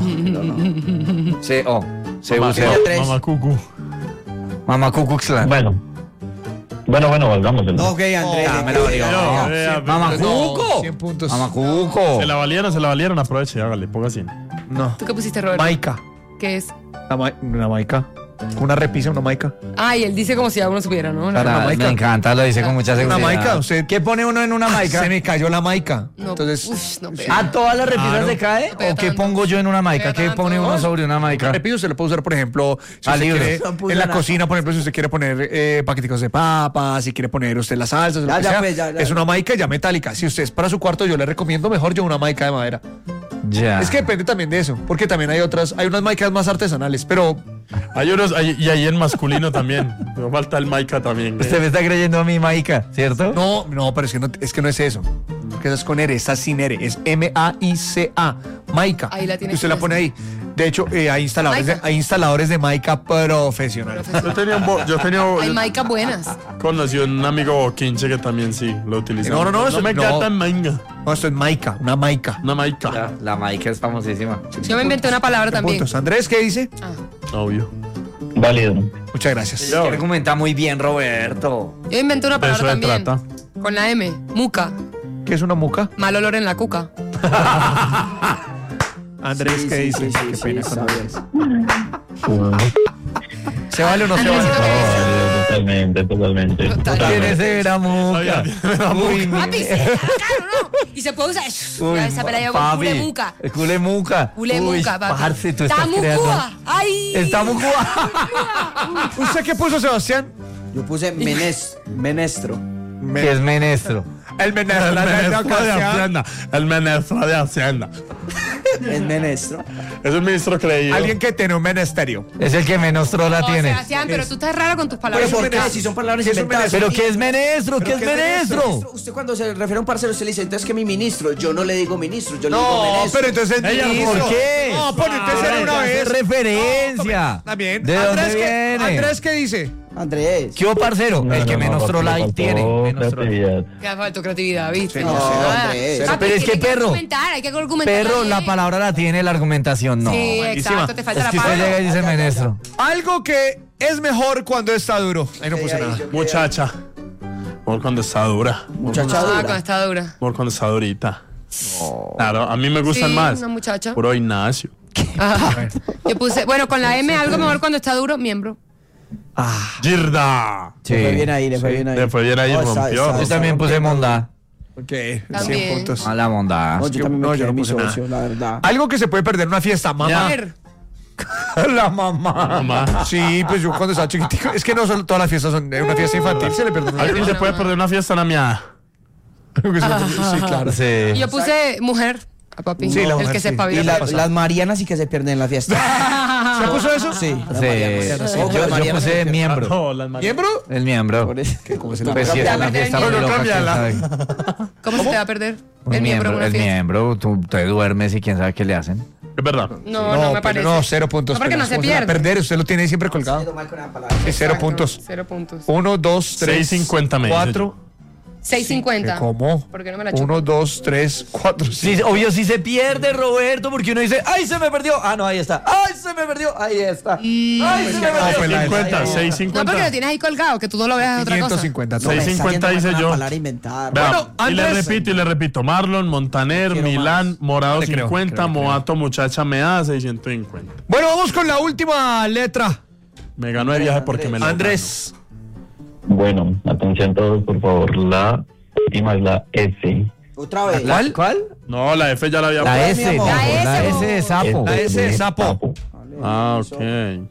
Speaker 7: C O. C U C O.
Speaker 4: tres.
Speaker 5: Mamacucu.
Speaker 7: Mamacucuxlan.
Speaker 8: Bueno. Bueno, bueno, volvámoselo.
Speaker 4: No, ok, Andrés.
Speaker 7: Ah, me la valió.
Speaker 5: Vea, vea, vea.
Speaker 7: Mamacuco.
Speaker 3: cien puntos.
Speaker 7: Mamacuco.
Speaker 5: Se la valieron, se la valieron, aproveche, hágale, ponga así.
Speaker 3: No.
Speaker 6: ¿Tú qué pusiste, Roberto?
Speaker 3: Maica.
Speaker 6: ¿Qué es?
Speaker 3: La ma- Una maica. Una repisa, una maica.
Speaker 6: Ay, él dice como si ya uno supiera, ¿no? La-
Speaker 3: Una
Speaker 7: Para-
Speaker 3: maica.
Speaker 7: me encanta, lo dice con mucha
Speaker 3: Una
Speaker 7: seguridad.
Speaker 3: maica, usted.
Speaker 7: ¿Qué pone uno en una maica?
Speaker 3: Se me cayó la maica.
Speaker 6: No,
Speaker 3: Entonces.
Speaker 6: ush, no pega.
Speaker 7: ¿A todas las repisas
Speaker 3: Claro.
Speaker 7: se cae?
Speaker 6: No pega
Speaker 7: ¿O qué
Speaker 6: tanto.
Speaker 7: pongo yo en una maica?
Speaker 6: No pega
Speaker 7: ¿Qué pone
Speaker 6: tanto.
Speaker 7: uno sobre una maica?
Speaker 3: Repito, se lo puede usar, por ejemplo, si
Speaker 7: A
Speaker 3: usted
Speaker 7: libros.
Speaker 3: quiere,
Speaker 4: No puse
Speaker 3: en la
Speaker 4: nada.
Speaker 3: cocina, por ejemplo, si usted quiere poner eh, paqueticos de papas, si quiere poner usted las salsas, lo
Speaker 4: Ya,
Speaker 3: que
Speaker 4: ya,
Speaker 3: sea,
Speaker 4: pues, ya, ya.
Speaker 3: es una maica ya metálica. Si usted es para su cuarto, yo le recomiendo mejor yo una maica de madera.
Speaker 7: Ya.
Speaker 3: Es que depende también de eso, porque también hay otras, hay unas maicas más artesanales, pero
Speaker 5: Hay unos, hay- y ahí en masculino también. No falta el Maika también.
Speaker 7: Usted me está creyendo a mí, Maika, ¿cierto?
Speaker 3: No, no, pero es que no, es que no es eso. Porque esa es con R, está sin R. Es M A I C A. Maika.
Speaker 6: Ahí la tiene
Speaker 3: Usted la
Speaker 6: con
Speaker 3: pone ahí. De hecho, eh, hay, instaladores de,
Speaker 6: Maika.
Speaker 3: hay instaladores de Maika profesionales.
Speaker 5: Yo tenía un bo- yo tenía
Speaker 6: Hay
Speaker 5: yo
Speaker 6: maicas buenas.
Speaker 5: conocí un amigo boquinche que también sí lo utilizaba.
Speaker 3: No, no, no,
Speaker 5: no
Speaker 3: eso-
Speaker 5: me
Speaker 3: no.
Speaker 5: queda tan manga.
Speaker 3: No, esto es Maika, una Maika.
Speaker 5: Una Maika.
Speaker 7: La, la Maika es famosísima.
Speaker 6: Yo me inventé una palabra también.
Speaker 3: Puntos. Andrés, ¿qué dice?
Speaker 6: Ah.
Speaker 5: Obvio.
Speaker 8: Válido.
Speaker 3: Muchas gracias.
Speaker 7: Que argumenta muy bien, Roberto.
Speaker 6: Yo inventé una
Speaker 5: De eso
Speaker 6: palabra
Speaker 5: se
Speaker 6: también.
Speaker 5: trata.
Speaker 6: Con la M. Muca.
Speaker 3: ¿Qué es una muca?
Speaker 6: Mal olor en la cuca.
Speaker 3: Andrés,
Speaker 4: Sí,
Speaker 3: ¿qué
Speaker 4: sí,
Speaker 3: dice?
Speaker 4: sí, sí,
Speaker 3: Qué
Speaker 4: sí,
Speaker 3: pena
Speaker 4: está
Speaker 3: con
Speaker 4: bien.
Speaker 3: Andrés. ¿Se vale o no se
Speaker 6: Andrés,
Speaker 3: vale?
Speaker 6: ¿sí lo
Speaker 8: Válido, totalmente, totalmente.
Speaker 7: ¿Quién
Speaker 8: totalmente.
Speaker 7: es era Muca? Uy, mi-
Speaker 6: Papi, sí, claro, ¿no? Y se puede usar.
Speaker 7: Uy,
Speaker 6: Ya esa pelea yo
Speaker 7: papi.
Speaker 6: cule muca.
Speaker 7: Cule Muca.
Speaker 6: Cule
Speaker 7: Uy,
Speaker 6: muca, papi.
Speaker 7: parce, tú estás
Speaker 6: ¡Está
Speaker 7: creando.
Speaker 6: mucúa! ¡Ay!
Speaker 7: Está Mucua.
Speaker 3: ¿Usted qué puso, Sebastián?
Speaker 4: Yo puse menes, menestro.
Speaker 7: ¿Qué es menestro?
Speaker 3: El
Speaker 5: El ministro de Hacienda. El ministro de Hacienda.
Speaker 4: Es menestro.
Speaker 5: Es un ministro creído.
Speaker 3: Alguien que tiene un ministerio.
Speaker 7: Es el que menos trola
Speaker 6: No,
Speaker 7: tiene.
Speaker 6: Sebastián, pero tú estás raro con tus
Speaker 4: ¿Pero
Speaker 6: palabras.
Speaker 4: por qué? Si son palabras
Speaker 3: ¿Qué es un
Speaker 4: inventadas.
Speaker 7: ¿Pero qué es menestro? ¿Qué es
Speaker 3: qué es
Speaker 7: menestro?
Speaker 4: Ministro, usted cuando se refiere a un parcero, usted le dice, entonces que mi ministro. Yo no le digo ministro, yo le digo
Speaker 3: No,
Speaker 4: menestro.
Speaker 3: pero entonces es
Speaker 7: Ella,
Speaker 3: ministro.
Speaker 7: ¿por qué?
Speaker 3: No, pon entonces era una
Speaker 7: Hace
Speaker 3: vez.
Speaker 7: referencia.
Speaker 3: Está bien.
Speaker 7: ¿De
Speaker 3: Andrés,
Speaker 7: dónde
Speaker 3: ¿qué,
Speaker 7: viene?
Speaker 3: Andrés, ¿qué dice?
Speaker 4: Andrés.
Speaker 7: ¿Qué hubo, parcero?
Speaker 8: No,
Speaker 7: El que
Speaker 8: no, no,
Speaker 7: menos
Speaker 8: porque
Speaker 7: trola
Speaker 8: le
Speaker 7: ahí
Speaker 8: faltó
Speaker 7: tiene. Menos trola.
Speaker 8: creatividad.
Speaker 6: Ya faltó creatividad, ¿viste?
Speaker 4: No,
Speaker 6: Ah,
Speaker 4: Andrés.
Speaker 6: papi,
Speaker 7: Pero es que
Speaker 6: tiene
Speaker 7: perro.
Speaker 6: argumentar, hay que argumentar.
Speaker 7: Perro, la palabra la tiene, la argumentación no.
Speaker 6: Sí,
Speaker 3: buenísima.
Speaker 6: exacto, te falta
Speaker 7: Es
Speaker 6: la
Speaker 7: que usted
Speaker 6: palabra.
Speaker 7: llega y dice menestro.
Speaker 3: Algo que es mejor cuando está duro. Ahí no puse
Speaker 4: Ahí,
Speaker 3: nada.
Speaker 4: yo-
Speaker 5: Muchacha. Por cuando está dura.
Speaker 4: Muchacha
Speaker 6: Ah,
Speaker 4: dura.
Speaker 6: cuando está dura.
Speaker 5: Por cuando está durita. Claro, a mí me gustan
Speaker 6: Sí,
Speaker 5: más.
Speaker 6: una muchacha.
Speaker 5: Puro Ignacio.
Speaker 6: Ah, yo puse, bueno, con la M algo mejor cuando está duro, miembro.
Speaker 5: ¡Girda!
Speaker 7: Sí.
Speaker 4: Le fue bien ahí, le fue bien ahí.
Speaker 5: Le fue bien ahí y
Speaker 4: No, está-
Speaker 5: rompió.
Speaker 4: está-
Speaker 7: Yo
Speaker 4: está
Speaker 7: también puse
Speaker 4: rompiendo.
Speaker 7: monda.
Speaker 3: Ok,
Speaker 6: También.
Speaker 3: cien puntos.
Speaker 7: A la monda.
Speaker 4: No, yo también me
Speaker 3: No,
Speaker 4: quedé
Speaker 3: yo no
Speaker 4: en mi
Speaker 3: puse nada.
Speaker 4: socio, la verdad.
Speaker 3: Algo que se puede perder en una fiesta, mamá.
Speaker 6: Ver,
Speaker 3: La mamá.
Speaker 5: Mamá.
Speaker 3: Sí, pues yo cuando estaba chiquitico. Es que no solo todas las fiestas son. En una fiesta infantil se le perdona.
Speaker 5: ¿Alguien se puede perder una fiesta en la mía?
Speaker 3: Sí, claro.
Speaker 7: Sí.
Speaker 6: y yo puse mujer a papi.
Speaker 3: Sí, la
Speaker 6: el
Speaker 3: mujer,
Speaker 6: que
Speaker 3: sí.
Speaker 6: se espabila.
Speaker 4: Y la- las marianas sí que se pierden en la fiesta.
Speaker 3: ¿Se puso eso?
Speaker 4: Sí, las
Speaker 7: Sí.
Speaker 4: marianas. Ojo,
Speaker 7: Yo,
Speaker 4: las
Speaker 7: yo
Speaker 4: marianas
Speaker 7: puse
Speaker 4: se-
Speaker 7: miembro.
Speaker 5: No, las manos.
Speaker 3: ¿Miembro?
Speaker 7: El miembro.
Speaker 4: Por eso.
Speaker 3: ¿Cómo se le
Speaker 7: Pues si
Speaker 6: Te
Speaker 7: es
Speaker 6: va a
Speaker 7: una
Speaker 6: perder
Speaker 7: fiesta
Speaker 6: el
Speaker 7: muy
Speaker 6: miembro.
Speaker 7: loca, ¿quién
Speaker 5: Cámbiala.
Speaker 7: sabe?
Speaker 6: ¿Cómo se te va a perder?
Speaker 7: Un
Speaker 6: El miembro en una
Speaker 7: el
Speaker 6: fiesta.
Speaker 7: miembro, tú te duermes y quién sabe qué le hacen.
Speaker 5: Es verdad.
Speaker 6: No, no, me
Speaker 3: pero
Speaker 6: parece.
Speaker 3: no, cero puntos.
Speaker 6: No, porque no
Speaker 3: pero
Speaker 6: se
Speaker 3: ¿cómo va a
Speaker 6: pierde.
Speaker 3: perder, usted lo tiene ahí siempre colgado.
Speaker 4: Haciendo mal con la palabra.
Speaker 3: Sí, cero
Speaker 6: Exacto,
Speaker 3: puntos.
Speaker 6: Cero puntos.
Speaker 3: Uno, dos, tres.
Speaker 5: seis cincuenta me dice
Speaker 3: cuatro.
Speaker 6: seis cincuenta.
Speaker 3: ¿Cómo?
Speaker 6: ¿Por qué no me la chupo?
Speaker 3: Uno, dos, tres, cuatro.
Speaker 7: Sí,
Speaker 3: cinco.
Speaker 7: obvio, sí se pierde, Roberto, porque uno dice, ¡ay, se me perdió! Ah, no, ahí está. ¡Ay, se me perdió! Ahí está. ¡Ay, se me
Speaker 3: no,
Speaker 7: perdió!
Speaker 3: pues la-
Speaker 5: cincuenta,
Speaker 6: No,
Speaker 5: seis
Speaker 6: porque
Speaker 5: cincuenta.
Speaker 6: lo tienes ahí colgado, que tú no lo veas de otra cosa.
Speaker 3: quinientos cincuenta.
Speaker 4: No, me
Speaker 5: seis
Speaker 4: está
Speaker 5: cincuenta
Speaker 4: yendo mal
Speaker 5: hice
Speaker 4: con
Speaker 5: yo.
Speaker 4: la palabra inventar.
Speaker 5: Vea,
Speaker 3: Bueno,
Speaker 5: y le
Speaker 3: Andrés.
Speaker 5: repito y le repito. Marlon, Montaner,
Speaker 4: Quiero
Speaker 5: Milán,
Speaker 4: más.
Speaker 5: Morado
Speaker 3: Le creo,
Speaker 5: cincuenta,
Speaker 3: creo, creo.
Speaker 5: Moato, Muchacha, me da seiscientos cincuenta.
Speaker 3: Bueno, vamos con la última letra.
Speaker 5: Me ganó el viaje porque me lo
Speaker 3: Andrés.
Speaker 8: Bueno, atención todos, por favor. La última es la S.
Speaker 4: Otra vez.
Speaker 7: ¿Cuál? ¿Cuál?
Speaker 5: ganó. No, la F ya la había
Speaker 7: La
Speaker 5: puesto.
Speaker 7: S,
Speaker 4: mi amor.
Speaker 7: la,
Speaker 6: La S,
Speaker 7: la S de
Speaker 6: amor.
Speaker 7: sapo.
Speaker 3: La S de sapo.
Speaker 5: Ah, ok.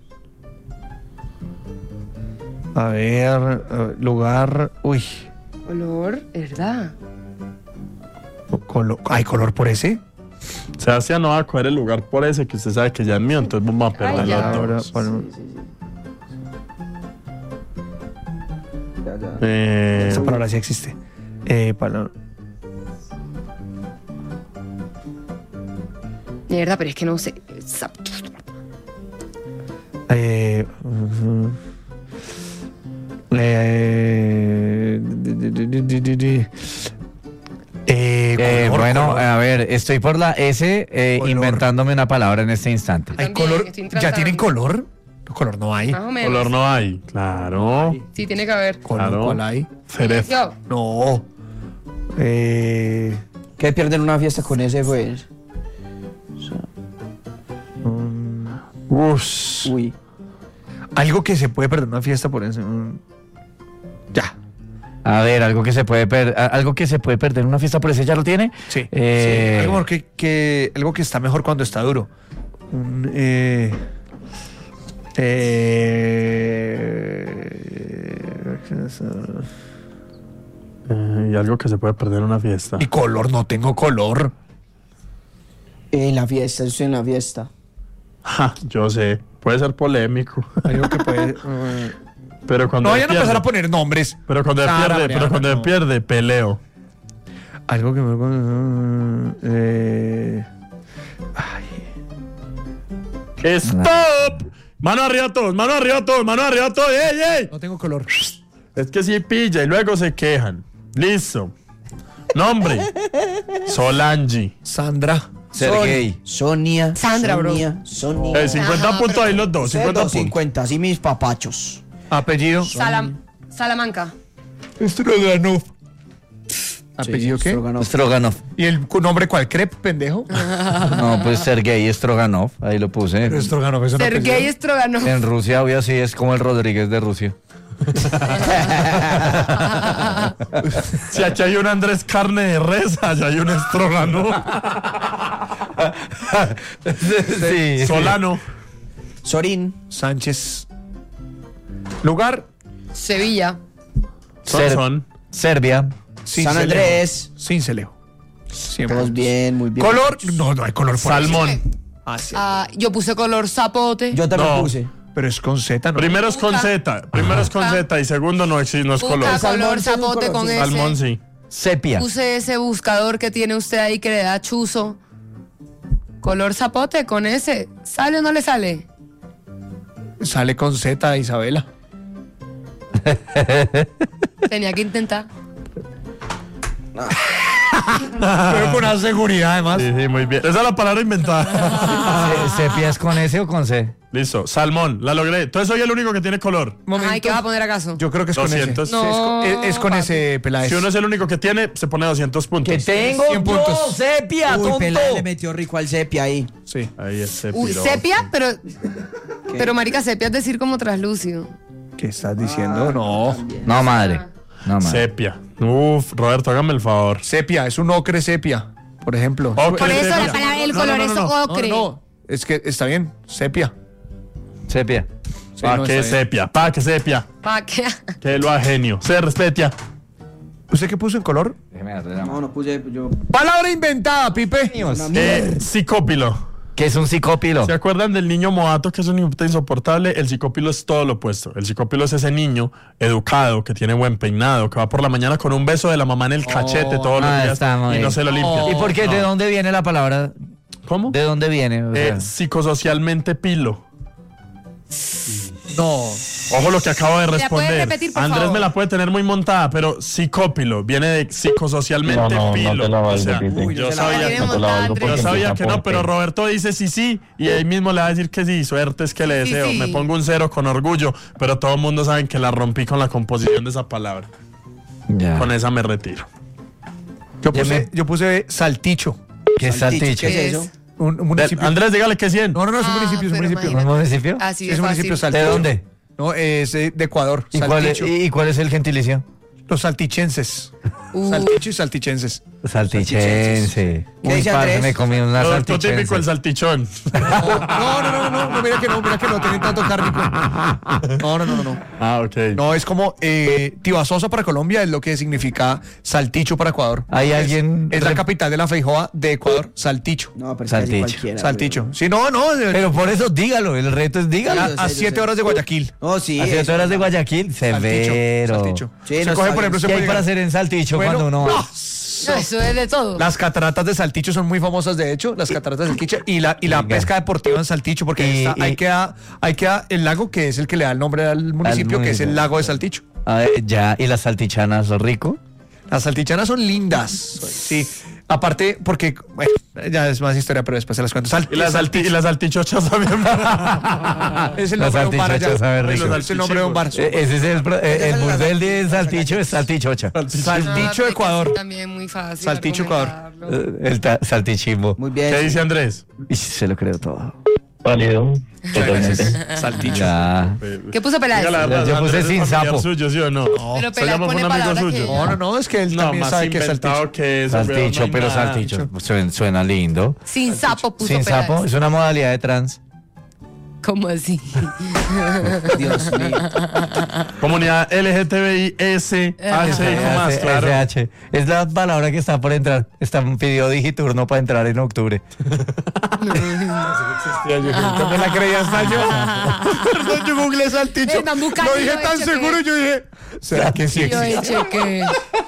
Speaker 3: A ver, eh, lugar. Uy.
Speaker 6: Color, ¿verdad?
Speaker 3: Colo- ¿Hay color por ese?
Speaker 5: Sebastián no va a coger el lugar por ese que usted sabe que ya es mío, entonces vamos a perder
Speaker 6: Ay,
Speaker 5: la
Speaker 6: ya.
Speaker 5: otra.
Speaker 3: Ahora, bueno,
Speaker 4: Ya, ya.
Speaker 5: Eh,
Speaker 3: esa palabra sí existe. Eh, palabra.
Speaker 6: De verdad, pero es que no sé. Zap-
Speaker 3: Eh, ujú. Eh, di- di- di- di- di- di- di. Eh,
Speaker 7: Eh,
Speaker 3: color,
Speaker 7: bueno,
Speaker 3: color.
Speaker 7: a ver, estoy por la S eh,
Speaker 3: Color.
Speaker 7: inventándome una palabra en este instante.
Speaker 3: ¿Hay
Speaker 6: También,
Speaker 3: color?
Speaker 6: estoy
Speaker 3: ¿Ya
Speaker 6: tratando.
Speaker 3: tienen color? No, color no hay.
Speaker 6: Más o menos.
Speaker 5: color no hay. Claro.
Speaker 6: Sí, tiene que haber.
Speaker 3: Color,
Speaker 5: Claro.
Speaker 3: ¿cuál hay?
Speaker 5: Cereza.
Speaker 6: Yo,
Speaker 3: No. Eh,
Speaker 4: ¿Qué pierden una fiesta con ese, pues?
Speaker 5: Ush.
Speaker 4: Uy.
Speaker 3: algo que se puede perder en una fiesta por eso. mm. Ya.
Speaker 7: A ver, algo que se puede per- a- algo que se puede perder en una fiesta por ese ya lo tiene.
Speaker 3: Sí.
Speaker 7: Eh,
Speaker 3: sí. Algo, mejor que, que- algo que está mejor cuando está duro. Un, eh, eh,
Speaker 5: Eh, y algo que se puede perder en una fiesta.
Speaker 3: y color, no tengo color.
Speaker 4: En la fiesta, estoy en la fiesta.
Speaker 5: Ja, yo sé. Puede ser polémico.
Speaker 3: Algo que puede. uh,
Speaker 5: Pero cuando
Speaker 3: no
Speaker 5: él
Speaker 3: vayan a
Speaker 5: pierde,
Speaker 3: empezar a poner nombres.
Speaker 5: Pero cuando él
Speaker 3: Sara,
Speaker 5: pierde,
Speaker 3: Mariana,
Speaker 5: pero cuando él
Speaker 3: no.
Speaker 5: pierde, peleo.
Speaker 3: Algo que me. Eh,
Speaker 5: ¡Stop! Mano arriba todos, mano arriba todos, mano arriba todos. ¡Ey, ey!
Speaker 3: no tengo color.
Speaker 5: Es que sí pilla y luego se quejan. Listo. Nombre. Solange.
Speaker 3: Sandra.
Speaker 7: Sergey.
Speaker 4: Sonia.
Speaker 6: Sandra, bro.
Speaker 4: Sonia, Sonia.
Speaker 5: Eh, cincuenta
Speaker 6: Ajá,
Speaker 5: puntos
Speaker 6: pero-
Speaker 5: ahí los dos.
Speaker 4: Ustedes
Speaker 5: cincuenta
Speaker 4: dos,
Speaker 5: puntos.
Speaker 4: cincuenta, así mis papachos.
Speaker 3: Apellido.
Speaker 6: Salam- Salamanca.
Speaker 3: Stroganov. ¿Apellido
Speaker 4: Sí,
Speaker 3: qué?
Speaker 4: Stroganov.
Speaker 7: Stroganov.
Speaker 3: ¿Y el cu- nombre cuál? ¿Crepe, pendejo?
Speaker 7: No, pues Sergey Stroganov. Ahí lo puse.
Speaker 3: Pero Stroganov es un
Speaker 6: Sergei
Speaker 3: apellido.
Speaker 6: Stroganov.
Speaker 7: En Rusia, obvio, sí, es como el Rodríguez de Rusia.
Speaker 5: Si aquí hay un Andrés carne de res, allá hay un estrógano.
Speaker 7: Sí.
Speaker 5: Solano.
Speaker 4: Sorín.
Speaker 3: Sánchez. Lugar.
Speaker 6: Sevilla.
Speaker 5: Son,
Speaker 7: Ser-
Speaker 5: son.
Speaker 7: Serbia.
Speaker 3: Cincelejo.
Speaker 4: San Andrés.
Speaker 3: Cincelejo. Siempre.
Speaker 4: Todos bien, muy bien.
Speaker 3: Color. No, no hay color por ahí.
Speaker 5: Salmón.
Speaker 3: Ah, sí.
Speaker 6: Ah, yo puse color zapote.
Speaker 4: Yo también
Speaker 5: No.
Speaker 4: puse.
Speaker 3: Pero es con Z, ¿no?
Speaker 5: Primero es con
Speaker 6: Puta.
Speaker 5: Z. Primero es con
Speaker 6: Puta.
Speaker 5: Z y segundo no existe, no es
Speaker 6: Puta,
Speaker 5: color.
Speaker 4: Salmón
Speaker 6: color
Speaker 4: sí es un
Speaker 6: zapote
Speaker 4: color,
Speaker 6: con
Speaker 4: sí.
Speaker 6: ese.
Speaker 5: Salmón sí.
Speaker 7: Sepia.
Speaker 6: Puse ese buscador que tiene usted ahí que le da chuzo. Color zapote con ese. ¿Sale o no le sale?
Speaker 3: Sale con Z, Isabela.
Speaker 6: Tenía que intentar.
Speaker 3: Pero con una seguridad, además.
Speaker 5: Sí, sí, muy bien. Esa es la palabra inventada.
Speaker 7: Se- ¿Sepia es con S o con C?
Speaker 5: Listo. Salmón. La logré. Entonces soy el único que tiene color.
Speaker 3: Momento.
Speaker 6: Ay, ¿qué va a poner acaso?
Speaker 3: Yo creo que es con
Speaker 5: doscientos.
Speaker 3: ese.
Speaker 6: No,
Speaker 3: Sí, es, con- es- es con
Speaker 6: papi.
Speaker 3: ese, Peláez.
Speaker 5: Si uno es el único que tiene, se pone doscientos puntos.
Speaker 7: Que tengo
Speaker 3: cien
Speaker 7: yo,
Speaker 3: puntos.
Speaker 7: sepia,
Speaker 4: Uy,
Speaker 7: tonto.
Speaker 4: Peláez le metió rico al sepia ahí.
Speaker 3: Sí.
Speaker 5: Ahí es sepia.
Speaker 6: Uy, sepia, pero. Pero, marica, sepia es decir como traslúcido.
Speaker 3: ¿Qué estás diciendo? No.
Speaker 7: No, madre. No, madre.
Speaker 5: Sepia. Uf, Roberto, hágame el favor.
Speaker 3: Sepia, es un ocre sepia, por ejemplo.
Speaker 5: Ocre
Speaker 6: Por eso
Speaker 5: sepia.
Speaker 6: la palabra, el
Speaker 5: No,
Speaker 6: color
Speaker 5: no, no,
Speaker 6: es
Speaker 5: no.
Speaker 3: No,
Speaker 6: ocre.
Speaker 3: no, no. Es que está bien, sepia.
Speaker 7: Sepia.
Speaker 3: Sí,
Speaker 5: Pa'
Speaker 3: no,
Speaker 5: que
Speaker 3: está bien.
Speaker 5: sepia, pa' que sepia.
Speaker 6: Pa' que.
Speaker 5: Que lo genio. Se respeta.
Speaker 3: ¿Usted qué puso en color?
Speaker 7: Déjeme darle la mano.
Speaker 4: No, no puse yo.
Speaker 3: Palabra inventada, Pipe.
Speaker 5: Eh, psicópilo.
Speaker 7: ¿Qué es un psicópilo?
Speaker 5: ¿Se acuerdan del niño moato que es un hijo insoportable? El psicópilo es todo lo opuesto. El psicópilo es ese niño educado, que tiene buen peinado, que va por la mañana con un beso de la mamá en el cachete todos los
Speaker 7: ah,
Speaker 5: días
Speaker 7: está muy
Speaker 5: y no
Speaker 7: bien.
Speaker 5: se lo limpia.
Speaker 7: ¿Y por qué? ¿De dónde viene la palabra?
Speaker 5: ¿Cómo?
Speaker 7: ¿De dónde viene? O sea,
Speaker 5: Eh, psicosocialmente pilo.
Speaker 3: No.
Speaker 5: Ojo lo que acabo de
Speaker 6: ¿La puede
Speaker 5: responder.
Speaker 6: repetir, por
Speaker 5: Andrés
Speaker 6: favor?
Speaker 5: me la puede tener muy montada, pero psicópilo viene de psicosocialmente
Speaker 8: No, no, no
Speaker 5: pilo.
Speaker 8: te la
Speaker 5: o
Speaker 8: valgo,
Speaker 5: sea,
Speaker 8: Pipe.
Speaker 4: Uy,
Speaker 5: yo
Speaker 4: yo se la
Speaker 5: sabía,
Speaker 6: valgo.
Speaker 8: No te la valgo
Speaker 6: Yo
Speaker 5: yo
Speaker 8: porque
Speaker 5: sabía
Speaker 8: empieza
Speaker 5: que no,
Speaker 8: por
Speaker 5: pero
Speaker 8: P.
Speaker 5: Roberto dice sí, sí, y ahí mismo le va a decir que sí. Suerte es que le
Speaker 6: Sí,
Speaker 5: deseo.
Speaker 6: sí.
Speaker 5: Me pongo un cero con orgullo, pero todo el mundo sabe que la rompí con la composición de esa palabra.
Speaker 7: ya.
Speaker 5: Con esa me retiro.
Speaker 3: Yo puse,
Speaker 7: Deme.
Speaker 3: yo puse salticho.
Speaker 7: ¿Qué es
Speaker 4: Salticho,
Speaker 7: salticho?
Speaker 4: ¿qué
Speaker 6: ¿Qué
Speaker 4: es
Speaker 6: es?
Speaker 4: eso?
Speaker 3: Un, un municipio.
Speaker 5: Andrés, dígale que cien.
Speaker 3: No, no, no, es un
Speaker 6: Ah,
Speaker 3: municipio, es un
Speaker 6: pero
Speaker 3: municipio.
Speaker 7: ¿Un municipio?
Speaker 6: Así
Speaker 3: Sí,
Speaker 6: es
Speaker 3: es un municipio
Speaker 6: fácil.
Speaker 3: salticho.
Speaker 7: ¿De dónde?
Speaker 3: No, es eh, de Ecuador.
Speaker 7: ¿Y cuál, es,
Speaker 3: Salticho.
Speaker 7: y, y cuál es el gentilicio?
Speaker 3: Los saltichenses.
Speaker 6: Uh.
Speaker 3: Salticho y saltichenses.
Speaker 7: Saltichense.
Speaker 4: ¿Qué
Speaker 7: Uy,
Speaker 4: dice
Speaker 7: parce,
Speaker 4: Andrés?
Speaker 7: me comí una
Speaker 5: Roberto típico, el
Speaker 7: saltichense.
Speaker 5: saltichón.
Speaker 3: No, no, no, no, no, mira que no, mira que no tienen tanto cárnico. No, no, no, no, no.
Speaker 5: Ah, ok.
Speaker 3: No, es como eh, Tibasosa para Colombia es lo que significa Salticho para Ecuador.
Speaker 7: ¿Hay
Speaker 3: Es-
Speaker 7: alguien
Speaker 3: Es la
Speaker 7: rep-
Speaker 3: capital de la feijoa de Ecuador, Salticho.
Speaker 4: No, pero es casi
Speaker 7: Salticho.
Speaker 4: cualquiera.
Speaker 3: Salticho. Sí, no, no. de-
Speaker 7: Pero por eso dígalo, el reto es dígalo.
Speaker 3: a,
Speaker 4: yo sé,
Speaker 3: a
Speaker 4: yo
Speaker 3: siete
Speaker 4: sé.
Speaker 3: horas de Guayaquil.
Speaker 4: No, sí.
Speaker 7: A siete
Speaker 4: eso.
Speaker 7: horas de Guayaquil, severo.
Speaker 3: Salticho.
Speaker 4: Sí,
Speaker 3: Se
Speaker 4: no
Speaker 3: coge,
Speaker 4: está
Speaker 3: por ejemplo,
Speaker 4: bien.
Speaker 3: se
Speaker 7: ¿Qué
Speaker 3: puede
Speaker 7: hay para
Speaker 3: llegar-
Speaker 7: hacer en Salticho
Speaker 3: Bueno,
Speaker 7: cuando uno va?
Speaker 3: no.
Speaker 6: No, eso es de todo.
Speaker 3: Las cataratas de Salticho son muy famosas, de hecho, las cataratas del Quiche y la, y la
Speaker 7: Venga.
Speaker 3: pesca deportiva en Salticho, porque ahí,
Speaker 7: Y-
Speaker 3: está,
Speaker 7: y-
Speaker 3: ahí, queda, ahí queda el lago que es el que le da el nombre al municipio, que es el
Speaker 7: municipio.
Speaker 3: lago de Salticho.
Speaker 7: A ver, ya, ¿y las saltichanas rico?
Speaker 3: Las saltichanas son lindas. Sí. Aparte, porque, bueno, ya es más historia, pero después se las cuento. Sal-
Speaker 5: Y las, salti- y las saltichochas también.
Speaker 3: es el
Speaker 7: Las
Speaker 3: nombre de un bar allá.
Speaker 7: saltichachas saben rico.
Speaker 3: Es el nombre de un bar.
Speaker 7: Eh, Ese es el, pro- eh, el burdel de Salticho, es Saltichocha.
Speaker 3: Salticho,
Speaker 6: Ah,
Speaker 3: Ecuador.
Speaker 6: También muy fácil.
Speaker 3: Salticho, Ecuador.
Speaker 6: argumentarlo.
Speaker 7: Eh, El ta- saltichimbo.
Speaker 4: Muy bien.
Speaker 5: ¿Qué dice Andrés?
Speaker 7: Y se lo creo todo.
Speaker 8: Válido. Totalmente.
Speaker 3: Salticho.
Speaker 7: Ya.
Speaker 6: ¿Qué puso Peláez?
Speaker 5: Diga la verdad,
Speaker 7: Yo puse
Speaker 5: Andrés es
Speaker 7: sin
Speaker 5: familiar
Speaker 7: sapo.
Speaker 5: suyo, ¿sí o no?
Speaker 6: Pero
Speaker 5: Se
Speaker 6: Peláez
Speaker 5: llama
Speaker 6: pone
Speaker 5: un amigo
Speaker 6: palabras
Speaker 5: suyo.
Speaker 6: que-
Speaker 3: No, no, no, es que él
Speaker 5: No,
Speaker 3: también
Speaker 5: más
Speaker 3: sabe que es
Speaker 5: inventado
Speaker 3: salticho.
Speaker 5: que eso.
Speaker 7: Salticho,
Speaker 5: weón, no hay
Speaker 7: pero
Speaker 5: nada.
Speaker 7: salticho. Suena, suena lindo.
Speaker 6: Sin sapo puso
Speaker 7: Sin
Speaker 6: Peláez.
Speaker 7: sapo, es una modalidad de trans.
Speaker 6: ¿Cómo así?
Speaker 4: Dios mío.
Speaker 5: Comunidad L G T B I S H más, claro.
Speaker 7: S H. Es la palabra que está por entrar. Está, pidió Digiturno para entrar en octubre.
Speaker 5: ¿Dónde la creía hasta yo?
Speaker 3: Perdón, yo googleé salchicho.
Speaker 6: Eh, Mambuca,
Speaker 3: Lo
Speaker 6: yo
Speaker 3: dije
Speaker 6: he
Speaker 3: tan
Speaker 6: hecho
Speaker 3: seguro,
Speaker 6: que-
Speaker 3: yo dije, ¿será que sí
Speaker 6: Yo
Speaker 3: existe?
Speaker 6: he que...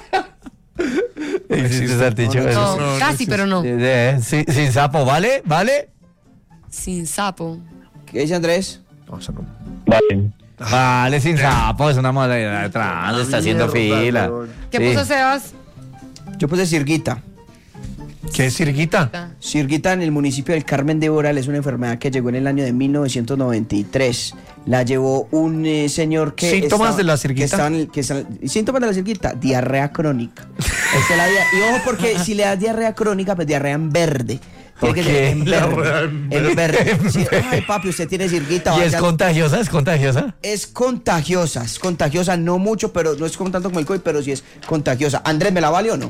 Speaker 7: Existe salchicho.
Speaker 6: No,
Speaker 7: Eso
Speaker 5: no,
Speaker 6: casi,
Speaker 5: no
Speaker 6: pero no.
Speaker 7: sí. Eh, sí, sin sapo, ¿vale? ¿Vale?
Speaker 6: Sin sapo.
Speaker 4: ¿Qué dice Andrés?
Speaker 3: No, eso no.
Speaker 8: Vale.
Speaker 7: Vale, sin sapo. Es una modalidad de trans. Está haciendo fila.
Speaker 6: ¿Qué
Speaker 7: Sí.
Speaker 6: puso Sebas?
Speaker 4: Yo puse Sirguita.
Speaker 3: ¿Qué es Sirguita?
Speaker 4: Sirguita en el municipio del Carmen de Boral es una enfermedad que llegó en el año de mil novecientos noventa y tres. La llevó un eh, señor que...
Speaker 3: ¿Síntomas
Speaker 4: estaba-
Speaker 3: de la sirguita?
Speaker 4: Que estaban, que estaban- síntomas de la sirguita, diarrea crónica. Esta es la dia- y ojo porque si le das diarrea crónica, pues diarrea en verde. Tiene que
Speaker 7: ¿Por
Speaker 4: ser
Speaker 7: qué?
Speaker 4: en
Speaker 5: Diarrea
Speaker 4: verde.
Speaker 5: en
Speaker 4: En verde. Sí, ay, papi, usted tiene sirguita.
Speaker 7: ¿Y es
Speaker 4: vaya-
Speaker 7: contagiosa? ¿Es contagiosa?
Speaker 4: Es contagiosa, es contagiosa, no mucho, pero no es como tanto como el COVID, pero sí es contagiosa. Andrés, ¿me la vale o no?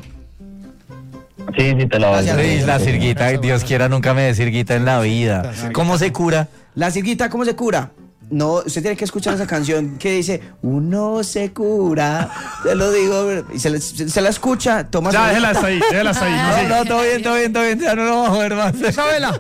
Speaker 8: Sí, sí, te la
Speaker 4: Gracias,
Speaker 8: valgo.
Speaker 7: Sí, la cirguita, Dios quiera, nunca me dé cirguita en la vida. ¿Cómo se cura?
Speaker 4: La sirguita, ¿cómo se cura? No, usted tiene que escuchar esa canción que dice, uno se cura, te lo digo, y se, la- se- se la escucha, toma
Speaker 5: Ya,
Speaker 4: su-
Speaker 5: déjela hasta ahí, déjela hasta ahí. No,
Speaker 7: No,
Speaker 5: sí.
Speaker 7: no, todo bien, todo bien, todo bien, ya no lo vamos a ver más.
Speaker 3: Isabela.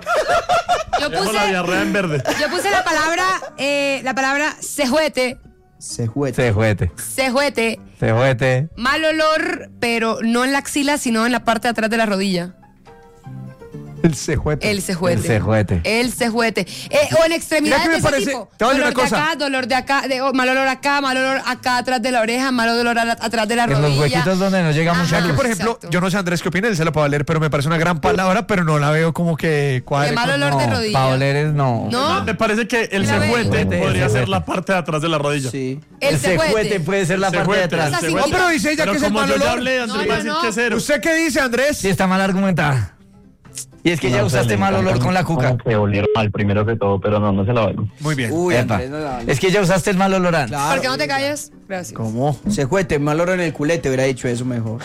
Speaker 6: Yo
Speaker 5: Dejo la
Speaker 6: puse,
Speaker 5: diarrea en verde.
Speaker 6: yo puse la palabra, eh, la palabra sejuete,
Speaker 4: Se juega.
Speaker 7: Se juete,
Speaker 6: sejuete,
Speaker 7: se juete.
Speaker 6: mal olor, pero no en la axila, sino en la parte de atrás de la rodilla.
Speaker 3: El cejuete.
Speaker 6: El sejuete.
Speaker 7: El sejuete.
Speaker 6: El sejuete. Eh, o en extremidades
Speaker 3: Mira que me
Speaker 6: de ese
Speaker 3: parece-
Speaker 6: tipo.
Speaker 3: te voy a decir
Speaker 6: Dolor
Speaker 3: una
Speaker 6: de
Speaker 3: cosa.
Speaker 6: acá, dolor de acá, de, oh, mal olor acá, mal olor acá atrás de la oreja, mal olor a la- atrás de la
Speaker 7: En
Speaker 6: rodilla.
Speaker 7: los huequitos donde no llega
Speaker 6: Ajá.
Speaker 7: mucha
Speaker 3: Que,
Speaker 7: luz.
Speaker 3: por ejemplo,
Speaker 6: Exacto.
Speaker 3: yo no sé, Andrés, qué opina, él se la puede leer, pero me parece una gran palabra, pero no la veo como que cuadre.
Speaker 6: De mal
Speaker 3: con-
Speaker 6: olor de
Speaker 7: No,
Speaker 6: rodilla.
Speaker 7: pa' oler es no.
Speaker 6: No,
Speaker 5: Me parece que el
Speaker 6: Mira, ve.
Speaker 5: sejuete
Speaker 7: El
Speaker 5: podría
Speaker 7: sejuete.
Speaker 5: ser la parte de atrás de la rodilla.
Speaker 4: Sí.
Speaker 6: el,
Speaker 7: El
Speaker 6: sejuete.
Speaker 7: sejuete puede ser la parte de
Speaker 5: Sejuete,
Speaker 7: atrás.
Speaker 6: Esa
Speaker 5: sejuete.
Speaker 6: cinquita.
Speaker 3: No, pero dice ella
Speaker 5: Pero
Speaker 3: que es el
Speaker 5: como
Speaker 3: mal
Speaker 5: yo ya
Speaker 3: olor.
Speaker 5: hablé, Andrés
Speaker 6: No,
Speaker 5: va a
Speaker 6: yo
Speaker 5: decir
Speaker 6: no.
Speaker 5: que es cero.
Speaker 3: ¿Usted qué dice, Andrés?
Speaker 7: Sí, está mal argumentada. Y es que ya
Speaker 8: No sé,
Speaker 7: usaste
Speaker 8: me
Speaker 7: mal
Speaker 8: encanta
Speaker 7: olor con la cuca.
Speaker 8: como que olieron mal primero que todo, pero no, no se la valgo.
Speaker 3: Muy bien.
Speaker 4: Uy,
Speaker 7: Epa.
Speaker 4: Andrés, no la vale.
Speaker 7: Es que ya usaste el mal olorán.
Speaker 4: Claro.
Speaker 6: ¿Por qué no te calles? Gracias.
Speaker 3: ¿Cómo?
Speaker 4: Se juete, mal olor en el culete, hubiera dicho eso mejor.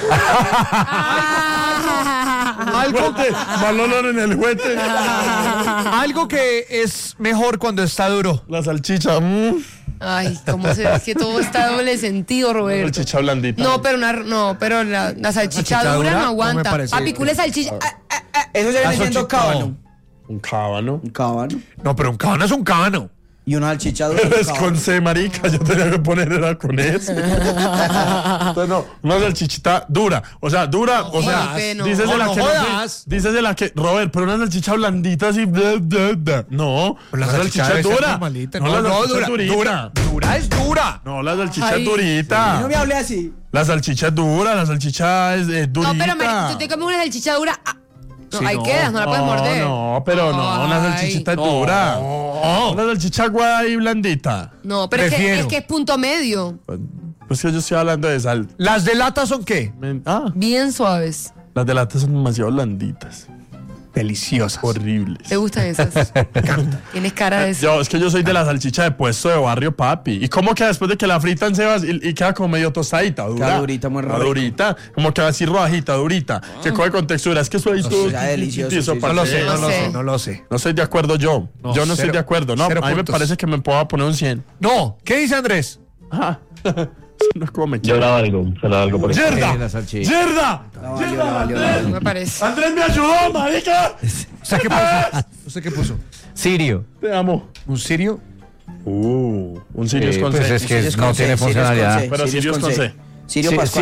Speaker 3: Algo,
Speaker 5: Juete, mal olor en el juete.
Speaker 3: algo que es mejor cuando está duro.
Speaker 5: La salchicha. mm.
Speaker 6: Ay, cómo se ve que todo está doble sentido, Roberto.
Speaker 5: Salchicha blandita.
Speaker 6: No, pero una, no, pero la, la salchicha
Speaker 3: ¿Salchicha
Speaker 6: dura
Speaker 3: dura?
Speaker 6: no
Speaker 3: No me
Speaker 6: aguanta.
Speaker 3: parece.
Speaker 6: Papi, cule salchicha. Ah, ah, ah.
Speaker 4: Eso se
Speaker 3: La
Speaker 4: viene siendo
Speaker 3: salchicha-
Speaker 4: cábano.
Speaker 5: Un cábano.
Speaker 4: Un cábano.
Speaker 3: No, pero un cábano es un cábano.
Speaker 4: Y una salchicha dura.
Speaker 5: Es con C, marica. Yo tenía que poner era con S. Entonces, no, una salchichita dura. O sea, dura. O sea,
Speaker 6: Felipe, no.
Speaker 5: dices de la
Speaker 3: No,
Speaker 5: que
Speaker 3: no
Speaker 5: no sé-
Speaker 3: jodas.
Speaker 5: dices de la que. Robert, pero una salchicha blandita así. bla, bla, bla. No,
Speaker 3: Pues la
Speaker 5: la
Speaker 3: salchicha
Speaker 5: salchicha
Speaker 3: debe
Speaker 5: es
Speaker 3: ser
Speaker 5: dura.
Speaker 3: normalita.
Speaker 5: No,
Speaker 3: No,
Speaker 5: la
Speaker 3: no,
Speaker 5: salchicha
Speaker 3: dura,
Speaker 5: es durita.
Speaker 3: dura. Dura es dura.
Speaker 5: No, la salchicha
Speaker 6: Ay,
Speaker 5: es durita.
Speaker 4: No me hable así.
Speaker 5: La salchicha es dura, la salchicha es, es durita.
Speaker 6: No, pero María, tú te comes una salchicha dura. ah, no,
Speaker 3: Sí,
Speaker 6: ahí
Speaker 3: no.
Speaker 6: quedas, no la puedes
Speaker 5: No,
Speaker 6: morder.
Speaker 5: no, pero no, una
Speaker 6: Ay.
Speaker 5: salchichita es dura. Una salchicha aguada y blandita.
Speaker 6: No, pero es que,
Speaker 3: Prefiero.
Speaker 6: es que es punto medio.
Speaker 5: Pues que yo estoy hablando de sal.
Speaker 3: ¿Las de lata son qué?
Speaker 5: Men- Ah,
Speaker 6: Bien suaves.
Speaker 5: las de lata son demasiado blanditas.
Speaker 3: Deliciosas.
Speaker 5: Horribles.
Speaker 6: ¿Te gustan esas? Tienes cara de eso.
Speaker 5: Yo, es que yo soy de la salchicha de puesto de barrio, papi. ¿Y cómo queda después de que la fritan, Sebas? Y, y queda como medio tostadita, dura.
Speaker 4: Queda durita, muy
Speaker 5: Queda
Speaker 4: rico.
Speaker 5: durita. Como queda así rojita, durita. Que coge con textura. Es que eso ahí todo.
Speaker 4: sea delicioso, sí,
Speaker 3: No lo sé, no,
Speaker 6: No
Speaker 3: lo
Speaker 6: sé.
Speaker 3: sé, no lo sé.
Speaker 5: No estoy de acuerdo yo.
Speaker 3: No,
Speaker 5: yo no estoy
Speaker 3: cero-
Speaker 5: de acuerdo. No, a
Speaker 3: cero
Speaker 5: mí me
Speaker 3: puntos.
Speaker 5: parece que me puedo poner un cien.
Speaker 3: No, ¿qué dice Andrés?
Speaker 5: Ajá. No es como me
Speaker 8: Yo
Speaker 5: quiero.
Speaker 8: la valgo, se la valgo por eso.
Speaker 5: ¡Yerda!
Speaker 7: Sí, la salchicha.
Speaker 5: ¡Yerda!
Speaker 4: La valió, la valió, la valió.
Speaker 6: No me parece.
Speaker 5: ¡Andrés me ayudó, marica!
Speaker 3: ¿Usted qué puso? ¿Usted qué puso?
Speaker 7: Sirio.
Speaker 5: Te amo.
Speaker 3: ¿Un sirio?
Speaker 5: Uh, un Sirius
Speaker 7: Sí,
Speaker 5: con
Speaker 7: pues
Speaker 5: C.
Speaker 7: es que
Speaker 4: Sirius
Speaker 7: no
Speaker 4: con
Speaker 7: tiene
Speaker 4: C, Sirius con
Speaker 7: funcionalidad.
Speaker 4: C,
Speaker 5: Pero Sirius con C.
Speaker 4: Sirio
Speaker 7: Sí,
Speaker 4: Pascual.